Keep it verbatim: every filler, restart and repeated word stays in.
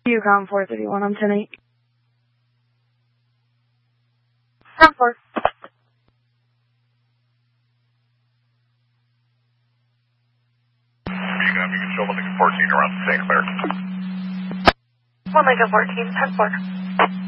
Yukon four thirty-one, I'm ten eight. Ground four. Yukon, you can show Lincoln fourteen around Saint American. one Lincoln fourteen, ten four.